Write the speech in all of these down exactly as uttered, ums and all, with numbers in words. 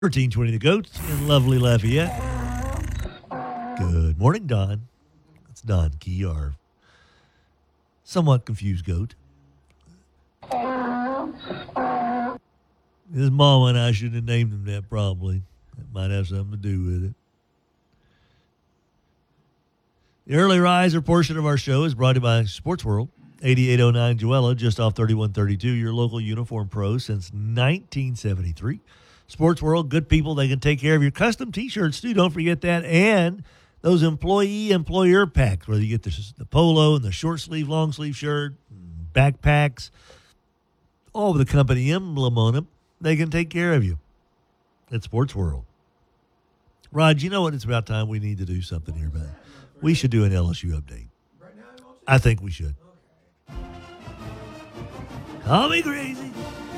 thirteen twenty The Goats in lovely Lafayette. Good morning, Don. It's Don Key, our somewhat confused goat. His mama and I should have named him that, probably. That might have something to do with it. The early riser portion of our show is brought to you by Sports World, eighty-eight oh nine Joella, just off thirty-one thirty-two, your local uniform pro since nineteen seventy-three. Sports World, good people. They can take care of your custom T-shirts, too. Don't forget that. And those employee-employer packs, whether you get the, the polo and the short-sleeve, long-sleeve shirt, backpacks, all with the company emblem on them, they can take care of you at Sports World. Rod, you know what? It's about time we need to do something here, man. We should do an L S U update. I think we should. Call me crazy.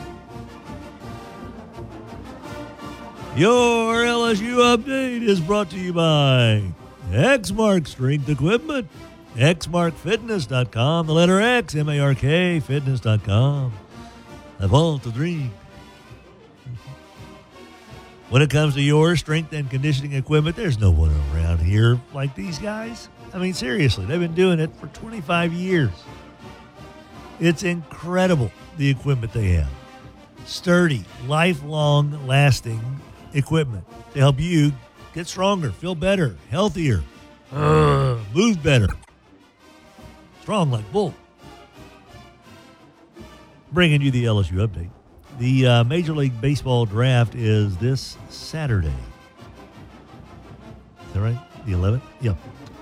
Your L S U update is brought to you by Exmark Strength Equipment, x mark fitness dot com, the letter X, M A R K, fitness dot com. I want to dream. When it comes to your strength and conditioning equipment, there's no one around here like these guys. I mean, seriously, they've been doing it for twenty-five years. It's incredible, the equipment they have. Sturdy, lifelong, lasting equipment to help you get stronger, feel better, healthier, uh, move better. Strong like bull. Bringing you the L S U update. The uh, Major League Baseball draft is this Saturday. Is that right? The eleventh? Yeah.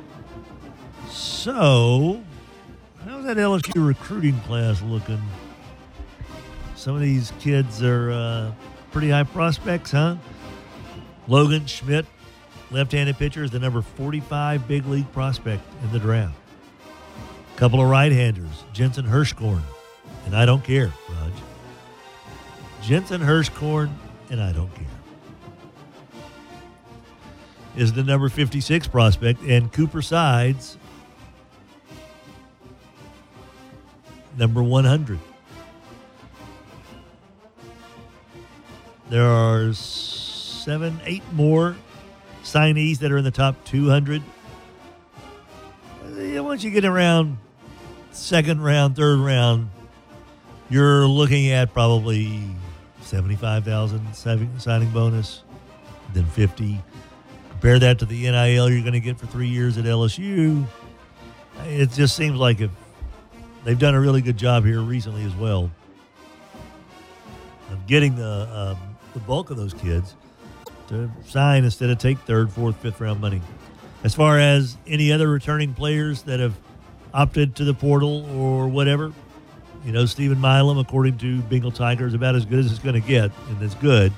So, how's that L S U recruiting class looking? Some of these kids are uh, pretty high prospects, huh? Logan Schmidt, left-handed pitcher, is the number forty-five big league prospect in the draft. A couple of right-handers, Jensen Hirschkorn, and I don't care, Raj. Jensen Hirschkorn, and I don't care, is the number fifty-six prospect, and Cooper Sides, number one hundred. There are seven, eight more signees that are in the top two hundred. Once you get around second round, third round, you're looking at probably seventy-five thousand signing bonus, then fifty. Compare that to the N I L you're going to get for three years at L S U. It just seems like if they've done a really good job here recently as well of getting the um, the bulk of those kids to sign instead of take third, fourth, fifth round money. As far as any other returning players that have opted to the portal or whatever, you know, Stephen Milam, according to Bengal Tiger, is about as good as it's going to get, and it's good.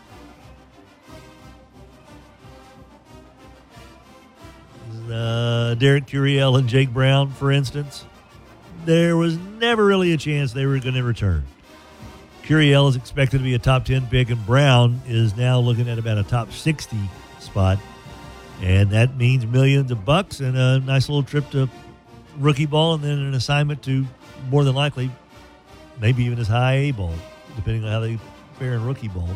Uh, Derek Curiel and Jake Brown, for instance, there was never really a chance they were going to return. Curiel is expected to be a top ten pick, and Brown is now looking at about a top sixty spot. And that means millions of bucks and a nice little trip to rookie ball and then an assignment to, more than likely, maybe even as high A ball, depending on how they fare in rookie ball.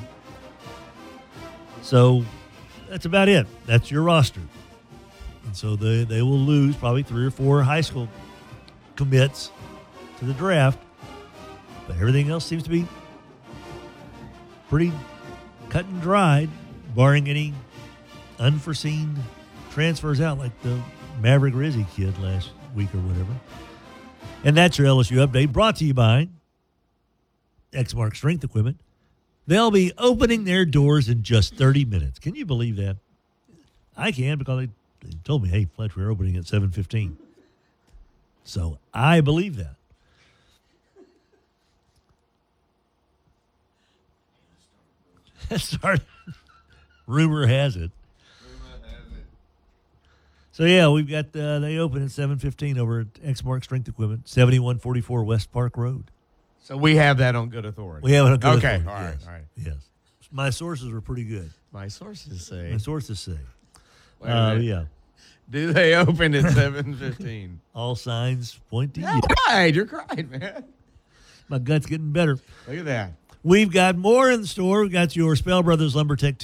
So that's about it. That's your roster. And so they, they will lose probably three or four high school commits to the draft. But everything else seems to be pretty cut and dried, barring any unforeseen transfers out like the Maverick Rizzi kid last week or whatever. And that's your L S U update, brought to you by Exmark Strength Equipment. They'll be opening their doors in just thirty minutes. Can you believe that? I can, because they, they told me, hey, Fletch, we're opening at seven fifteen. So I believe that. Start. Rumor has it. So, yeah, we've got, uh, they open at seven fifteen over at Exmark Strength Equipment, seventy-one forty-four West Park Road. So we have that on good authority. We have it on good okay, authority. all right, yes. all right. Yes. My sources were pretty good. My sources say. My sources say. Wait a Uh, minute. yeah. Do they open at seven fifteen? All signs point to Yeah, you. right. You're crying, man. My gut's getting better. Look at that. We've got more in the store. We've got your Spell Brothers Lumber Tech